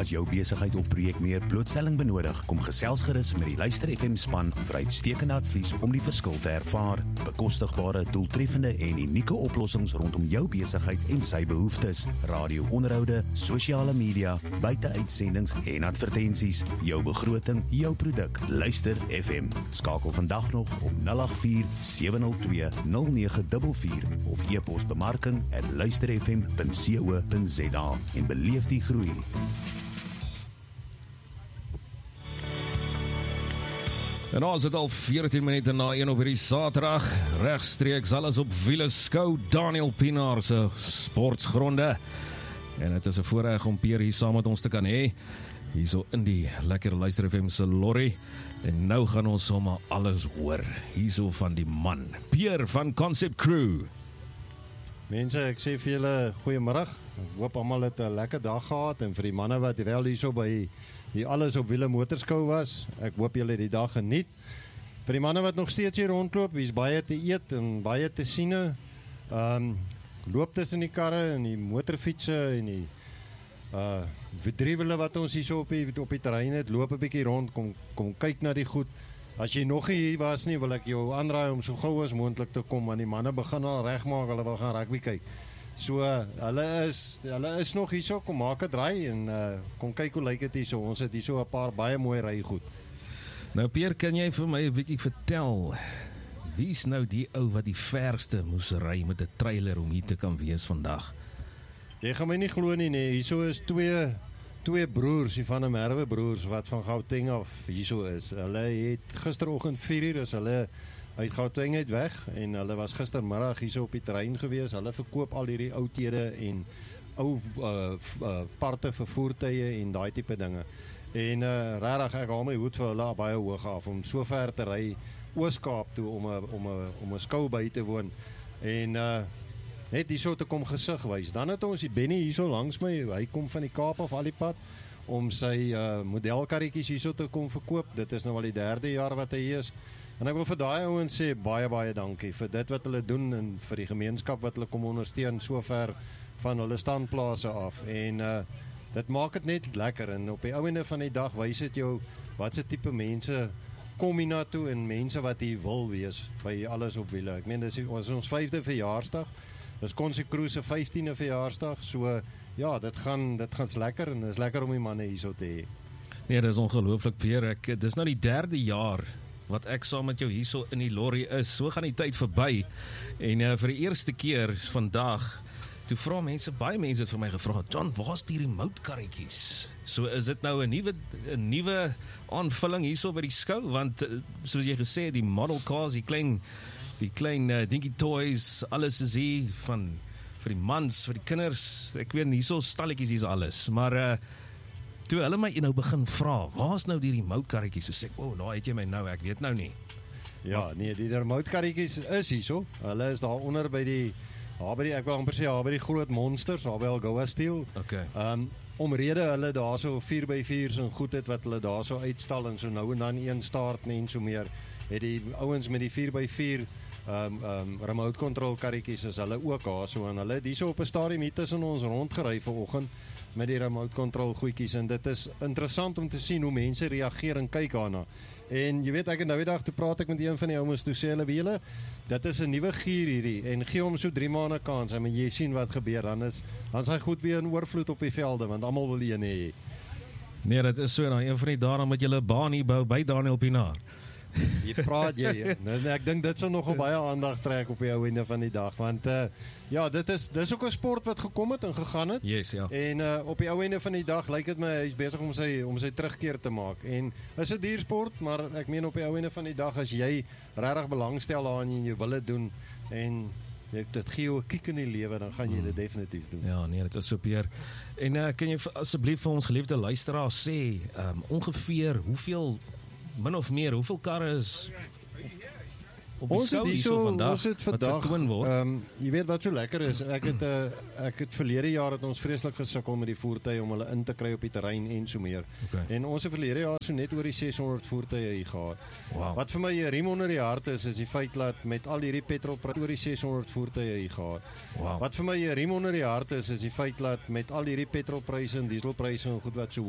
As jou besigheid of projek meer blootstelling benodig, kom gesels gerus met die Luister FM span vir uitstekende advies om die verskil te ervaar. Bekostigbare, doeltreffende en unieke oplossings rondom jou besigheid en sy behoeftes. Radio-onderhoude, sosiale media, buiteuitsendings en advertensies. Jou begroting, jou produk. Luister FM. Skakel vandag nog op 084-702-0944 of e-pos bemarking@luisterfm.co.za en beleef die groei. En nou is dit al 14 minute na 1 op hierdie Saterdag, regstreeks alles op wiele skou Daniel Pienaar se sportsgronde. En dit is 'n voorreg om Pierre hier saam met ons te kan hê, hierso in die lekker Luister FM se lorry. En nou gaan ons sommer alles hoor, hierso van die man, Pierre van Concept Crew. Mense, ek sê vir julle goeiemiddag. Ek hoop almal het 'n lekker dag gehad en vir die manne wat wel hierso by die alles op wiele motorskou was, ek hoop julle het die dag geniet. Vir die manne wat nog steeds hier rondloop, hier's baie te eet en baie te siene. Loop tussen die karre en die motorfietsse en die verdriewiele wat ons hierso op die terrein het, loop 'n bietjie rond, kom kyk na die goed. As jy nog nie hier was nie, wil ek jou aanraai om so gou as moontlik te kom, want die manne begin al regmaak, hulle wil gaan rugby kyk. So, hulle is nog hierso, kom maak 'n draai en kom kyk hoe lyk dit hierso. Ons het hierso 'n paar baie mooi rygoed. Nou Pierre, kan jy vir my 'n bietjie vertel, wie is nou die ou wat die verste moes ry met 'n trailer om hier te kan wees vandag? Jy gaan my nie glo nie, hierso is twee broers, die van die Merwe broers, wat van Gauteng af hierso is. Hulle het gisteroggend 4:00 is hulle uit Gauteng uit weg, en hulle was gistermiddag hierso op die terrein gewees. Hulle verkoop al hierdie oudhede en ou parte vir voertuie en daai tipe dinge. En regtig, ek haal my hoed vir hulle baie hoog af om so ver te ry Oos-Kaap toe om 'n skou by te woon. En net hierso te kom gesig wys. Dan het ons die Benny hierso langs my, hy kom van die Kaap af al die pad om sy modelkarretjies hierso te kom verkoop. Dit is nou al die 3de jaar wat hy hier is. En ek wil vir daai ouens sê baie dankie vir dit wat hulle doen en vir die gemeenskap wat hulle kom ondersteun so ver van hulle standplase af. En dit maak dit net lekker, en op die ou ende van die dag wys dit jou wat se tipe mense kom hier na toe en mense wat hier wil wees by alles op wiele. Ek meen, dis ons 5de verjaarsdag. Dis Concept Crew se 15de verjaarsdag, so ja, dit gaan lekker, en dit is lekker om die manne hierso te hê. Nee, dit is ongelooflik, Pierre. Dis nou die 3de jaar wat ek saam met jou hierso in die lorry is. So gaan die tyd verby. En vir die eerste keer vandag, toe vra baie mense het vir my gevra, John, waar is die remote karretjies? So is dit nou 'n nuwe aanvulling hierso by die skou, want soos jy gesê, die model cars, die klein dinky toys, alles is hier vir die mans, vir die kinders. Ek weet hierso stalletjies, hier's alles. Maar toe hulle my nou begin vra, waar is nou die remote karretjies? So sê ek, nou het jy my nou, ek weet nou nie. Ja, nee, die remote karretjies is hierso. Hulle is daar onder by die ek wil amper sê, daar by die groot monsters, daar by Algoa Steel. Okay. Omrede hulle daar so 4x4's en goed het wat hulle daar so uitstal, en so nou en dan een staart en so meer, het die ouens met die 4x4 remote control karretjies is hulle ook daar so, en hulle het hierso op 'n stadium hier tussen ons rondgery vanoggend met die remote control goedjies, en dit is interessant om te sien hoe mense reageer en kyk daarna. En jy weet, ek het nou die dag toe praat ek met een van die ouens, toe sê hulle, weet julle, dit is 'n nuwe gier hierdie, en gee hom so 3 maande kans, en jy sien wat gebeur, dan is hy goed weer in oorvloed op die velde, want almal wil een hê. Nee, dit is so, nou een van die daarom met julle baan hier bou by Daniel Pienaar. Jy praat jy. Nou, ek dink dit sal nogal baie aandag trek op die ou einde van die dag, want ja, dis ook 'n sport wat gekom het en gegaan het. Yes, ja. En op die ou einde van die dag lyk dit my hy's besig om sy terugkeer te maak. En is 'n duur sport, maar ek meen op die ou einde van die dag, as jy regtig belangstel daarin en jy wil dit doen en dit gee jou 'n kiek in die lewe, dan gaan jy dit definitief doen. Ja, nee, dit is so, Pierre. En kan jy asseblief vir ons geliefde luisteraars sê, ongeveer min of meer, hoeveel karre is op die skou hierso vandag, ons het vandag, wat vertoon word? Jy weet wat so lekker is, ek het verlede jaar het ons vreeslik gesukkel met die voertuie om hulle in te kry op die terrein en so meer. Okay. En ons het verlede jaar so net oor die 600 voertuie hier gehad. Wow. Wat vir my 'n riem onder die hart is die feit dat met al hierdie petrolpryse oor die 600 voertuie hier gehad. Wow. Wat vir my 'n riem onder die hart is die feit dat met al hierdie petrolpryse en dieselpryse en goed wat so